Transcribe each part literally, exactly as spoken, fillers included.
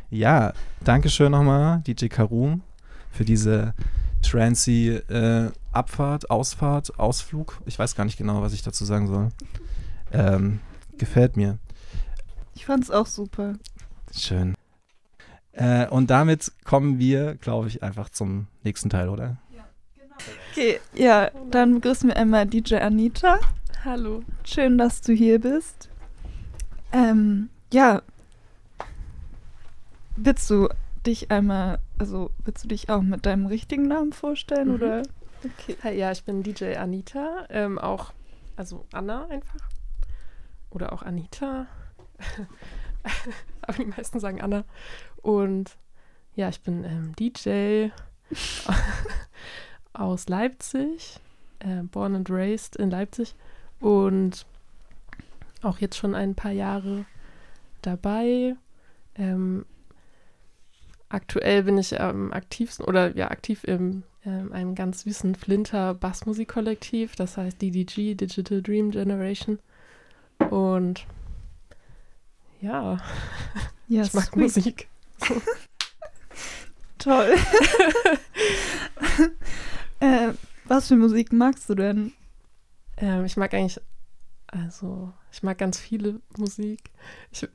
Ja, danke schön nochmal, D J Karoom, für diese trancy äh, Abfahrt, Ausfahrt, Ausflug. Ich weiß gar nicht genau, was ich dazu sagen soll. Ähm, gefällt mir. Ich fand's auch super. Schön. Äh, und damit kommen wir, glaube ich, einfach zum nächsten Teil, oder? Ja, genau. Okay, ja, dann begrüßen wir einmal D J Anita. Hallo. Schön, dass du hier bist. Ähm, ja, willst du dich einmal, also willst du dich auch mit deinem richtigen Namen vorstellen, Mhm. oder? Okay. Hi, ja, ich bin D J Anita, ähm, auch, also Anna einfach. Oder auch Anita. Aber die meisten sagen Anna. Und ja, ich bin ähm, D J aus Leipzig, äh, born and raised in Leipzig und auch jetzt schon ein paar Jahre dabei. Ähm, aktuell bin ich am aktivsten oder ja aktiv im ähm, einem ganz süßen Flinter Bassmusikkollektiv, das heißt D D G, Digital Dream Generation. Und ja, Ja, ich mag sweet. Musik. Toll. äh, was für Musik magst du denn? Ähm, ich mag eigentlich, also ich mag ganz viele Musik. Ich,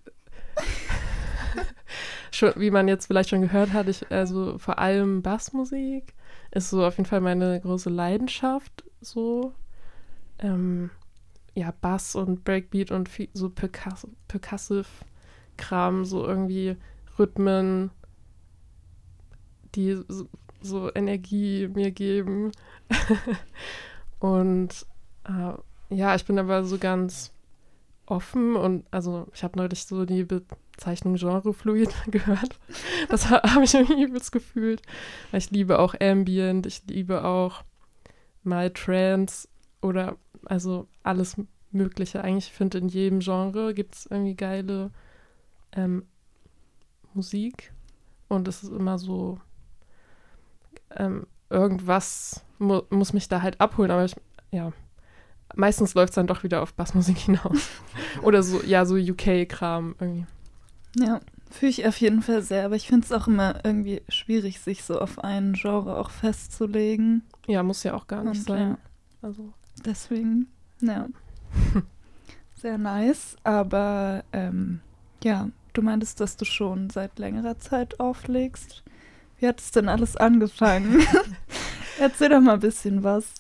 schon, wie man jetzt vielleicht schon gehört hat, ich, also vor allem Bassmusik ist so auf jeden Fall meine große Leidenschaft. So ähm, ja, Bass und Breakbeat und viel, so Percuss- Percussive-Kram, so irgendwie Rhythmen, die so, so Energie mir geben. Und äh, ja, ich bin aber so ganz offen und also ich habe neulich so die Bezeichnung Genrefluid gehört. Das ha- habe ich irgendwie übelst gefühlt. Weil ich liebe auch Ambient, ich liebe auch mal Trance oder also alles Mögliche. Eigentlich finde in jedem Genre gibt es irgendwie geile ähm, Musik und es ist immer so ähm, irgendwas mu- muss mich da halt abholen, aber ich, ja, meistens läuft es dann doch wieder auf Bassmusik hinaus. Oder so, ja, so U K-Kram irgendwie. Ja, fühle ich auf jeden Fall sehr, aber ich finde es auch immer irgendwie schwierig, sich so auf einen Genre auch festzulegen. Ja, muss ja auch gar nicht Und, sein. ja. Also, Deswegen, ja, sehr nice. Aber ähm, ja, du meintest, dass du schon seit längerer Zeit auflegst. Wie hat es denn alles angefangen? Erzähl doch mal ein bisschen was.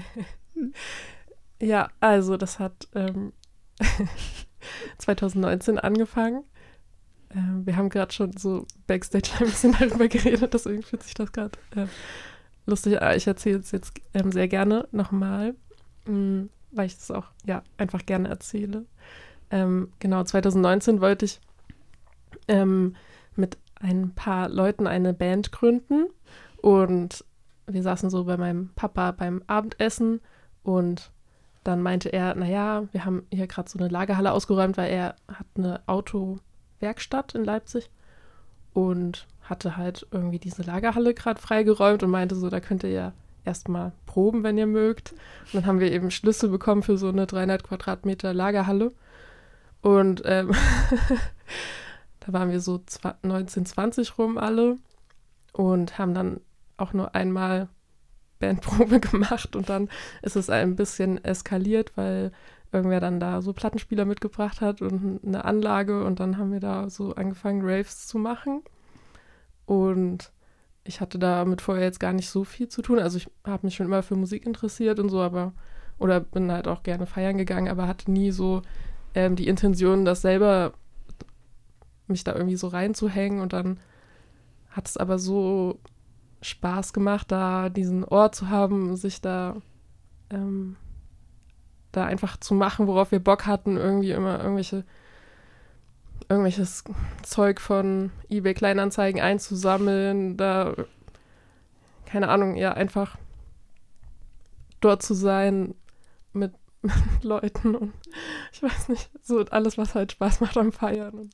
ja, also das hat ähm, zwanzig neunzehn angefangen. Ähm, wir haben gerade schon so Backstage ein bisschen darüber geredet, deswegen fühlt sich das gerade äh, lustig an. Ich erzähle es jetzt ähm, sehr gerne nochmal, mh, weil ich das auch ja einfach gerne erzähle. Ähm, genau, zwanzig neunzehn wollte ich ähm, mit ein paar Leuten eine Band gründen und wir saßen so bei meinem Papa beim Abendessen und dann meinte er, naja, wir haben hier gerade so eine Lagerhalle ausgeräumt, weil er hat eine Autowerkstatt in Leipzig und hatte halt irgendwie diese Lagerhalle gerade freigeräumt und meinte so, da könnt ihr ja erstmal proben, wenn ihr mögt. Und dann haben wir eben Schlüssel bekommen für so eine dreihundert Quadratmeter Lagerhalle und ähm, da waren wir so neunzehn, zwanzig rum alle und haben dann auch nur einmal Bandprobe gemacht und dann ist es ein bisschen eskaliert, weil irgendwer dann da so Plattenspieler mitgebracht hat und eine Anlage und dann haben wir da so angefangen, Raves zu machen und ich hatte damit vorher jetzt gar nicht so viel zu tun, also ich habe mich schon immer für Musik interessiert und so, aber oder bin halt auch gerne feiern gegangen, aber hatte nie so ähm, die Intention, das selber mich da irgendwie so reinzuhängen und dann hat es aber so Spaß gemacht, da diesen Ort zu haben, sich da ähm, da einfach zu machen, worauf wir Bock hatten, irgendwie immer irgendwelche irgendwelches Zeug von eBay Kleinanzeigen einzusammeln, da keine Ahnung, ja, einfach dort zu sein mit, mit Leuten und ich weiß nicht, so alles, was halt Spaß macht am Feiern und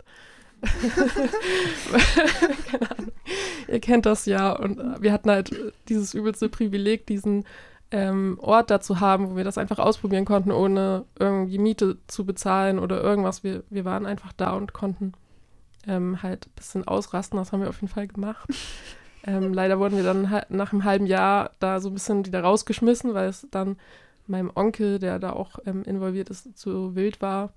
keine Ahnung. Ihr kennt das ja und wir hatten halt dieses übelste Privileg, diesen ähm, Ort da zu haben, wo wir das einfach ausprobieren konnten, ohne irgendwie Miete zu bezahlen oder irgendwas. Wir, wir waren einfach da und konnten ähm, halt ein bisschen ausrasten. Das haben wir auf jeden Fall gemacht. ähm, leider wurden wir dann halt nach einem halben Jahr da so ein bisschen wieder rausgeschmissen, weil es dann meinem Onkel, der da auch ähm, involviert ist, zu wild war.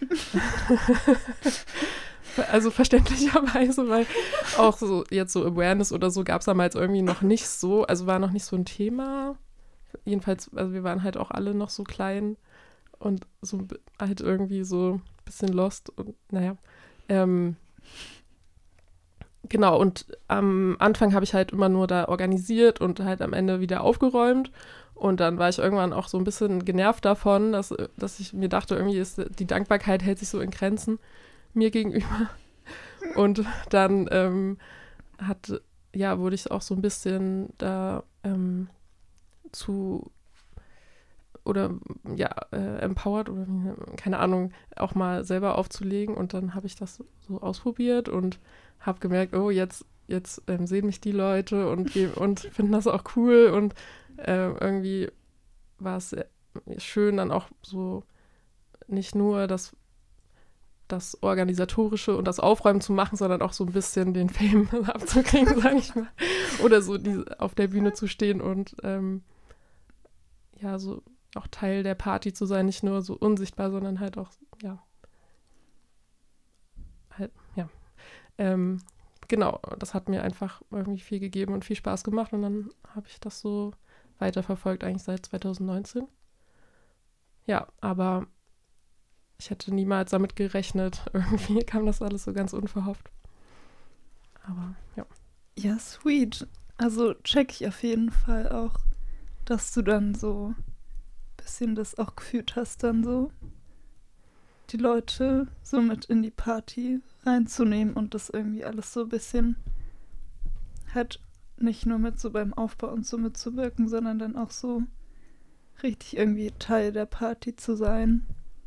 Also verständlicherweise, weil auch so jetzt so Awareness oder so gab es damals irgendwie noch nicht so, also war noch nicht so ein Thema. Jedenfalls, also wir waren halt auch alle noch so klein und so halt irgendwie so ein bisschen lost und naja. Ähm, genau, und am Anfang habe ich halt immer nur da organisiert und halt am Ende wieder aufgeräumt. Und dann war ich irgendwann auch so ein bisschen genervt davon, dass, dass ich mir dachte, irgendwie ist die Dankbarkeit hält sich so in Grenzen mir gegenüber. Und dann ähm, hat, ja, wurde ich auch so ein bisschen da ähm, zu oder ja, äh, empowered oder keine Ahnung, auch mal selber aufzulegen. Und dann habe ich das so ausprobiert und habe gemerkt, oh, jetzt, jetzt ähm, sehen mich die Leute und, und finden das auch cool. Und äh, irgendwie war es schön, dann auch so nicht nur das das Organisatorische und das Aufräumen zu machen, sondern auch so ein bisschen den Fame abzukriegen, sage ich mal. Oder so die, auf der Bühne zu stehen und ähm, ja, so auch Teil der Party zu sein, nicht nur so unsichtbar, sondern halt auch, ja, halt, ja. Ähm, genau, das hat mir einfach irgendwie viel gegeben und viel Spaß gemacht und dann habe ich das so weiterverfolgt, eigentlich seit zwanzig neunzehn. Ja, aber ich hätte niemals damit gerechnet. Irgendwie kam das alles so ganz unverhofft. Aber ja. Ja, sweet. Also check ich auf jeden Fall auch, dass du dann so ein bisschen das auch gefühlt hast, dann so die Leute so mit in die Party reinzunehmen und das irgendwie alles so ein bisschen halt nicht nur mit so beim Aufbau und so mitzuwirken, sondern dann auch so richtig irgendwie Teil der Party zu sein.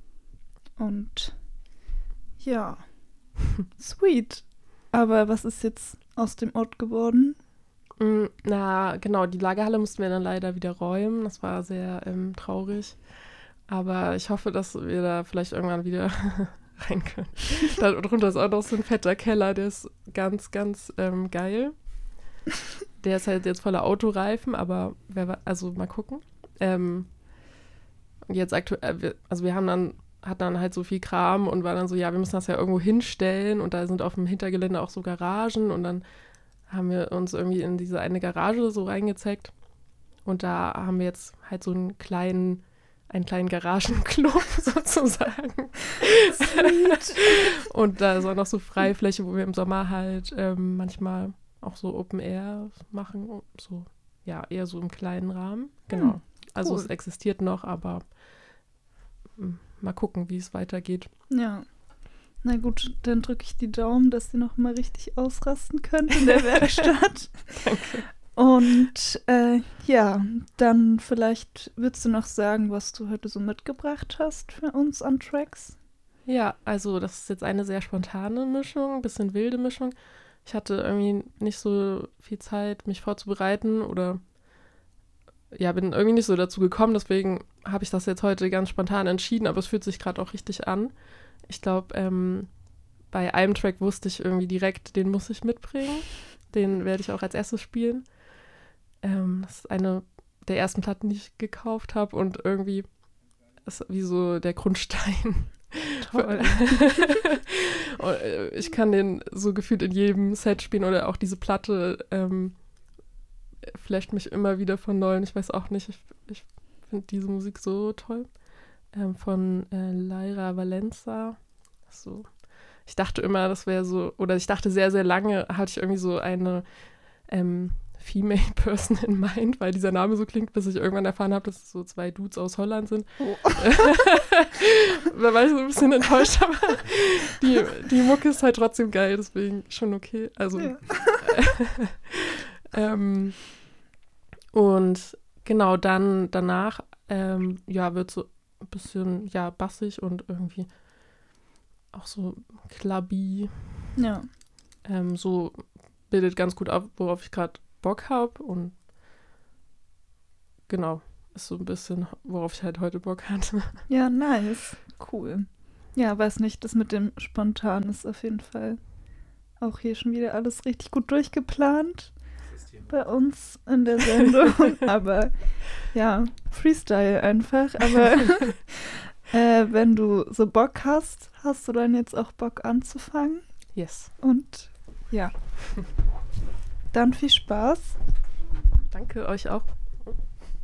Und ja, sweet. Aber was ist jetzt aus dem Ort geworden? Mm, na, genau, die Lagerhalle mussten wir dann leider wieder räumen. Das war sehr ähm, traurig. Aber ich hoffe, dass wir da vielleicht irgendwann wieder rein können. Darunter ist auch noch so ein fetter Keller, der ist ganz, ganz ähm, geil. Der ist halt jetzt voller Autoreifen, aber wer war, also mal gucken. Ähm, und jetzt aktuell, also wir haben dann hat dann halt so viel Kram und war dann so, ja, wir müssen das ja irgendwo hinstellen und da sind auf dem Hintergelände auch so Garagen und dann haben wir uns irgendwie in diese eine Garage so reingezeckt und da haben wir jetzt halt so einen kleinen, einen kleinen Garagenclub sozusagen. Sweet. Und da ist auch noch so Freifläche, wo wir im Sommer halt ähm, manchmal auch so Open Air machen, so, ja, eher so im kleinen Rahmen. Genau. Hm, also cool. Es existiert noch, aber mh, mal gucken, wie es weitergeht. Ja. Na gut, dann drücke ich die Daumen, dass sie noch mal richtig ausrasten können in der Werkstatt. Danke. Und äh, ja, dann vielleicht würdest du noch sagen, was du heute so mitgebracht hast für uns an Tracks? Ja, also das ist jetzt eine sehr spontane Mischung, ein bisschen wilde Mischung. Ich hatte irgendwie nicht so viel Zeit, mich vorzubereiten oder ja, bin irgendwie nicht so dazu gekommen, deswegen habe ich das jetzt heute ganz spontan entschieden, aber es fühlt sich gerade auch richtig an. Ich glaube, ähm, bei einem Track wusste ich irgendwie direkt, den muss ich mitbringen. Den werde ich auch als erstes spielen. Ähm, das ist eine der ersten Platten, die ich gekauft habe und irgendwie ist wie so der Grundstein. Toll. Und, äh, ich kann den so gefühlt in jedem Set spielen oder auch diese Platte ähm, flasht mich immer wieder von Neuem. Ich weiß auch nicht, ich, ich finde diese Musik so toll. Ähm, von äh, Lyra Valenza. So. Ich dachte immer, das wäre so, oder ich dachte sehr, sehr lange, hatte ich irgendwie so eine ähm, Female Person in mind, weil dieser Name so klingt, bis ich irgendwann erfahren habe, dass es so zwei Dudes aus Holland sind. Oh. Da war ich so ein bisschen enttäuscht, aber die, die Mucke ist halt trotzdem geil, deswegen schon okay. Also ja. ähm, und genau, dann danach ähm, ja, wird so ein bisschen ja, bassig und irgendwie auch so clubby. Ja. Ähm, so bildet ganz gut ab, worauf ich gerade Bock habe und genau, ist so ein bisschen, worauf ich halt heute Bock hatte. Ja, nice. Cool. Ja, weiß nicht, das mit dem Spontan ist auf jeden Fall auch hier schon wieder alles richtig gut durchgeplant bei uns in der Sendung. Aber ja, Freestyle einfach. Aber äh, wenn du so Bock hast, hast du dann jetzt auch Bock anzufangen? Yes. Und ja, dann viel Spaß. Danke euch auch.